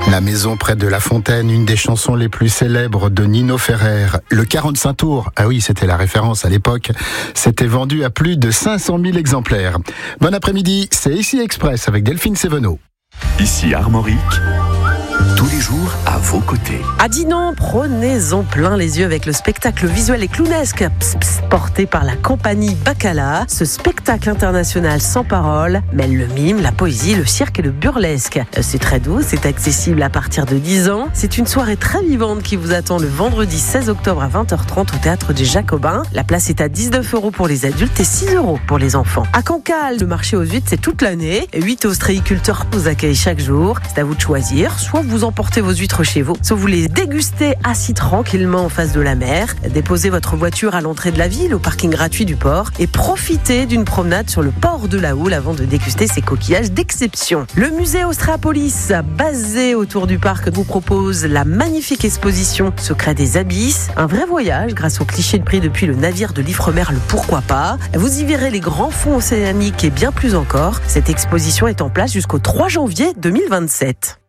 La maison près de La Fontaine, une des chansons les plus célèbres de Nino Ferrer. Le 45 tours, ah oui, c'était la référence à l'époque, s'était vendu à plus de 500 000 exemplaires. Bon après-midi, c'est Ici Express avec Delphine Sévenot. Ici Armorique, tous les jours à vos côtés. À Dinan, prenez-en plein les yeux avec le spectacle visuel et clownesque porté par la compagnie Bacala. Ce spectacle international sans parole mêle le mime, la poésie, le cirque et le burlesque. C'est très doux, c'est accessible à partir de 10 ans. C'est une soirée très vivante qui vous attend le vendredi 16 octobre à 20h30 au Théâtre des Jacobins. La place est à 19 € pour les adultes et 6 € pour les enfants. À Cancale, le marché aux huîtres, c'est toute l'année. 8 ostréiculteurs vous accueillent chaque jour. C'est à vous de choisir. Soit vous emportez vos huîtres chez vous, soit vous les dégustez assis tranquillement en face de la mer. Déposez votre voiture à l'entrée de la ville, au parking gratuit du port, et profitez d'une promenade sur le port de la Houle avant de déguster ces coquillages d'exception. Le musée Austrapolis, basé autour du parc, vous propose la magnifique exposition Secrets des abysses. Un vrai voyage grâce au cliché de prix depuis le navire de l'Ifremer, le pourquoi pas. Vous y verrez les grands fonds océaniques et bien plus encore. Cette exposition est en place jusqu'au 3 janvier 2027.